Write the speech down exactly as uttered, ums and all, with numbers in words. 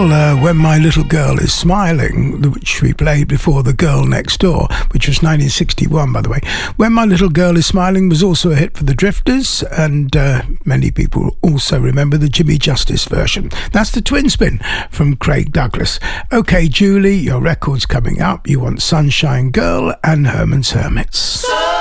Well, uh, When My Little Girl Is Smiling, which we played before The Girl Next Door, which was nineteen sixty-one, by the way. When My Little Girl Is Smiling was also a hit for the Drifters, and uh, many people also remember the Jimmy Justice version. That's the Twin Spin from Craig Douglas. OK, Julie, your record's coming up. You want Sunshine Girl and Herman's Hermits.